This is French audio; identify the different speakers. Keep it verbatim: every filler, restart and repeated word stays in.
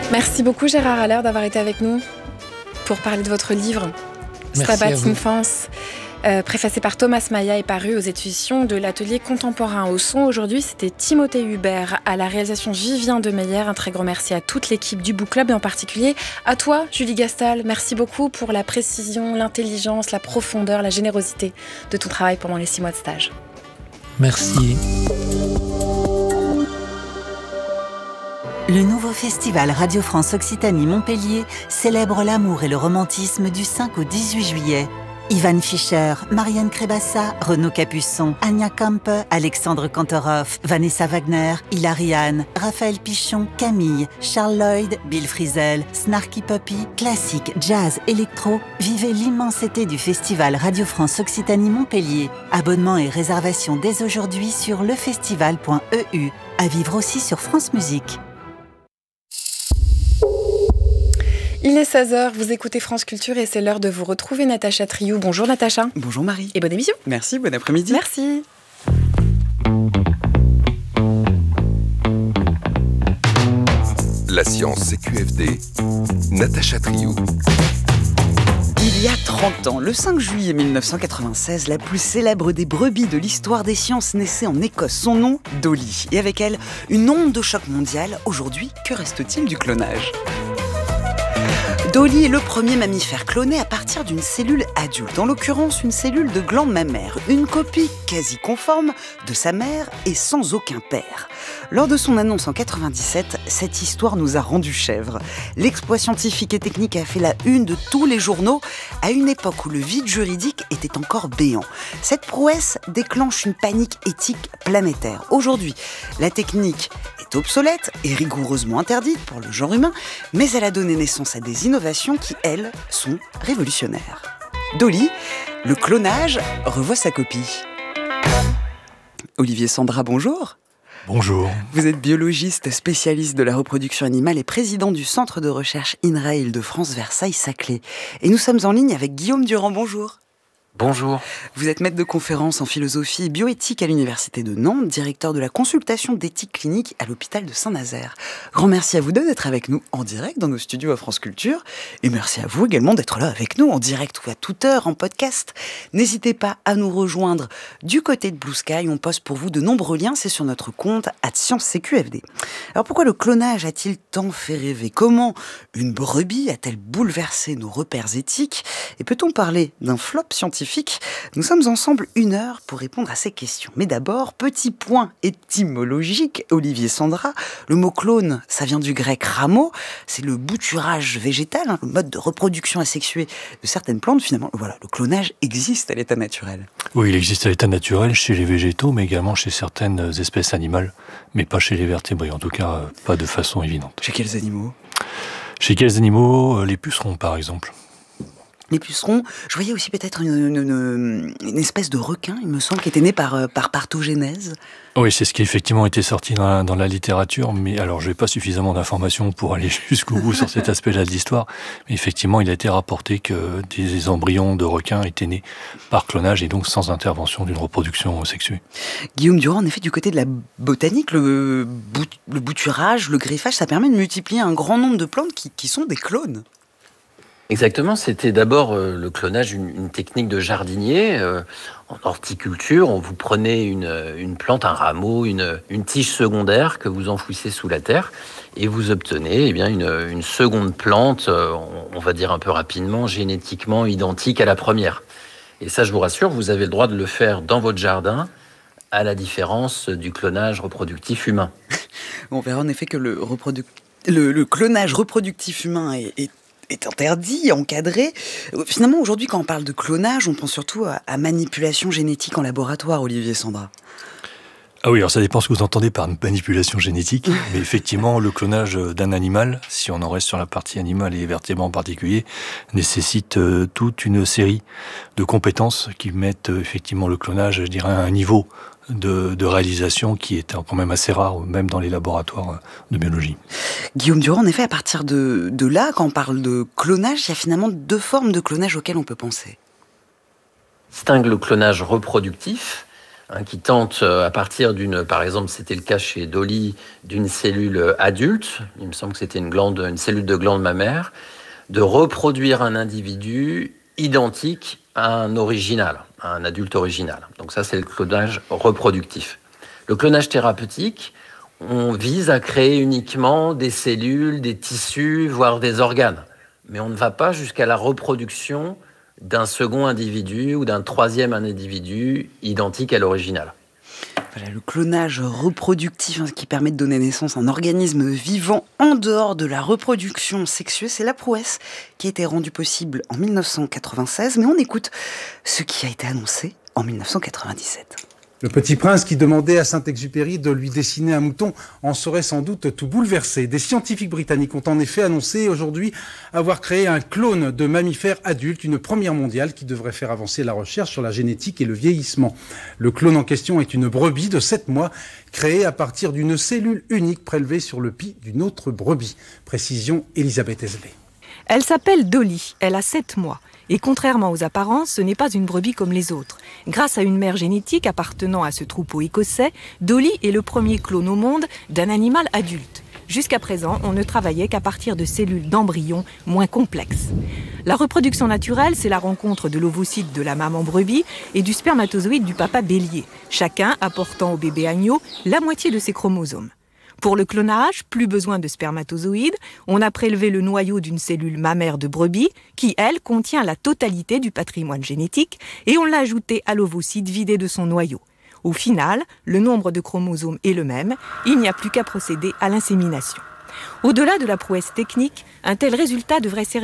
Speaker 1: Merci beaucoup Gérard Haller d'avoir été avec nous pour parler de votre livre Stabat Infans, euh, préfacé par Thomas Maya et paru aux éditions de l'Atelier Contemporain. Au son aujourd'hui, c'était Timothée Hubert, à la réalisation Vivien Demeyer. Un très grand merci à toute l'équipe du Book Club et en particulier à toi Julie Gastal. Merci beaucoup pour la précision, l'intelligence, la profondeur, la générosité de ton travail pendant les six mois de stage.
Speaker 2: Merci.
Speaker 3: Le nouveau festival Radio France Occitanie Montpellier célèbre l'amour et le romantisme du cinq au dix-huit juillet. Ivan Fischer, Marianne Crébassa, Renaud Capuçon, Anya Kampe, Alexandre Kantorov, Vanessa Wagner, Hilary Hahn, Raphaël Pichon, Camille, Charles Lloyd, Bill Frisell, Snarky Puppy, classique, jazz, électro. Vivez l'immensité du festival Radio France Occitanie Montpellier. Abonnement et réservation dès aujourd'hui sur lefestival point e u. À vivre aussi sur France Musique.
Speaker 1: Il est seize heures, vous écoutez France Culture et c'est l'heure de vous retrouver Natacha Triou. Bonjour Natacha.
Speaker 4: Bonjour Marie.
Speaker 1: Et bonne émission.
Speaker 4: Merci, bon après-midi.
Speaker 1: Merci.
Speaker 5: La science C Q F D, Natacha Triou.
Speaker 4: Il y a trente ans, le cinq juillet mille neuf cent quatre-vingt-seize, la plus célèbre des brebis de l'histoire des sciences naissait en Écosse. Son nom, Dolly. Et avec elle, une onde de choc mondial. Aujourd'hui, que reste-t-il du clonage ? Dolly est le premier mammifère cloné à partir d'une cellule adulte, en l'occurrence une cellule de gland mammaire, une copie quasi conforme de sa mère et sans aucun père. Lors de son annonce en quatre-vingt-dix-sept, cette histoire nous a rendu chèvres. L'exploit scientifique et technique a fait la une de tous les journaux à une époque où le vide juridique était encore béant. Cette prouesse déclenche une panique éthique planétaire. Aujourd'hui, la technique est obsolète et rigoureusement interdite pour le genre humain, mais elle a donné naissance à des innovations qui, elles, sont révolutionnaires. Dolly, le clonage, revoit sa copie. Olivier Sandra, bonjour.
Speaker 2: Bonjour.
Speaker 4: Vous êtes biologiste, spécialiste de la reproduction animale et président du centre de recherche INRA Île-de-France Versailles-Saclay. Et nous sommes en ligne avec Guillaume Durand, bonjour.
Speaker 6: Bonjour.
Speaker 4: Vous êtes maître de conférences en philosophie et bioéthique à l'Université de Nantes, directeur de la consultation d'éthique clinique à l'hôpital de Saint-Nazaire. Grand merci à vous deux d'être avec nous en direct dans nos studios à France Culture. Et merci à vous également d'être là avec nous en direct ou à toute heure en podcast. N'hésitez pas à nous rejoindre du côté de Blue Sky. On poste pour vous de nombreux liens. C'est sur notre compte arobase science C Q F D. Alors pourquoi le clonage a-t-il tant fait rêver ? Comment une brebis a-t-elle bouleversé nos repères éthiques ? Et peut-on parler d'un flop scientifique ? Nous sommes ensemble une heure pour répondre à ces questions. Mais d'abord, petit point étymologique, Olivier Sandra. Le mot clone, ça vient du grec ramo, c'est le bouturage végétal, hein, le mode de reproduction asexuée de certaines plantes. Finalement, voilà, le clonage existe à l'état naturel.
Speaker 2: Oui, il existe à l'état naturel chez les végétaux, mais également chez certaines espèces animales, mais pas chez les vertébrés, en tout cas pas de façon évidente.
Speaker 4: Chez quels animaux ?
Speaker 2: Chez quels animaux ? Les pucerons, par exemple.
Speaker 4: Les pucerons, je voyais aussi peut-être une, une, une, une espèce de requin, il me semble, qui était né par, par parthogénèse.
Speaker 2: Oui, c'est ce qui effectivement a été sorti dans la, dans la littérature, mais alors je n'ai pas suffisamment d'informations pour aller jusqu'au bout sur cet aspect-là de l'histoire, mais effectivement il a été rapporté que des embryons de requins étaient nés par clonage et donc sans intervention d'une reproduction sexuée.
Speaker 4: Guillaume Durand, en effet, du côté de la botanique, le, bout, le bouturage, le greffage, ça permet de multiplier un grand nombre de plantes qui, qui sont des clones.
Speaker 6: Exactement, c'était d'abord euh, le clonage, une, une technique de jardinier. Euh, en horticulture, on vous prenez une, une plante, un rameau, une, une tige secondaire que vous enfouissez sous la terre et vous obtenez eh bien, une, une seconde plante, euh, on, on va dire un peu rapidement, génétiquement identique à la première. Et ça, je vous rassure, vous avez le droit de le faire dans votre jardin, à la différence du clonage reproductif humain.
Speaker 4: On verra en effet que le, reprodu... le, le clonage reproductif humain est, est est interdit, encadré. Finalement, aujourd'hui, quand on parle de clonage, on pense surtout à, à manipulation génétique en laboratoire, Olivier Sandra.
Speaker 2: Ah oui, alors ça dépend ce que vous entendez par manipulation génétique, mais effectivement, le clonage d'un animal, si on en reste sur la partie animale et vertébrés en particulier, nécessite euh, toute une série de compétences qui mettent euh, effectivement le clonage, je dirais, à un niveau De, de réalisation qui est quand même assez rare, même dans les laboratoires de biologie.
Speaker 4: Guillaume Durand, en effet, à partir de, de là, quand on parle de clonage, il y a finalement deux formes de clonage auxquelles on peut penser.
Speaker 6: Distingue le clonage reproductif, hein, qui tente, à partir d'une, par exemple, c'était le cas chez Dolly, d'une cellule adulte, il me semble que c'était une glande, une cellule de glande mammaire, de reproduire un individu identique à un original, à un adulte original. Donc ça, c'est le clonage reproductif. Le clonage thérapeutique, on vise à créer uniquement des cellules, des tissus, voire des organes. Mais on ne va pas jusqu'à la reproduction d'un second individu ou d'un troisième individu identique à l'original.
Speaker 4: Voilà, le clonage reproductif, hein, qui permet de donner naissance à un organisme vivant en dehors de la reproduction sexuée, c'est la prouesse qui a été rendue possible en mille neuf cent quatre-vingt-seize, mais on écoute ce qui a été annoncé en mille neuf cent quatre-vingt-dix-sept.
Speaker 7: Le Petit Prince qui demandait à Saint-Exupéry de lui dessiner un mouton en serait sans doute tout bouleversé. Des scientifiques britanniques ont en effet annoncé aujourd'hui avoir créé un clone de mammifère adulte, une première mondiale qui devrait faire avancer la recherche sur la génétique et le vieillissement. Le clone en question est une brebis de sept mois créée à partir d'une cellule unique prélevée sur le pis d'une autre brebis. Précision Elisabeth Esley.
Speaker 8: Elle s'appelle Dolly, elle a sept mois. Et contrairement aux apparences, ce n'est pas une brebis comme les autres. Grâce à une mère génétique appartenant à ce troupeau écossais, Dolly est le premier clone au monde d'un animal adulte. Jusqu'à présent, on ne travaillait qu'à partir de cellules d'embryons moins complexes. La reproduction naturelle, c'est la rencontre de l'ovocyte de la maman brebis et du spermatozoïde du papa bélier, chacun apportant au bébé agneau la moitié de ses chromosomes. Pour le clonage, plus besoin de spermatozoïdes, on a prélevé le noyau d'une cellule mammaire de brebis qui, elle, contient la totalité du patrimoine génétique et on l'a ajouté à l'ovocyte vidé de son noyau. Au final, le nombre de chromosomes est le même, il n'y a plus qu'à procéder à l'insémination. Au-delà de la prouesse technique, un tel résultat devrait servir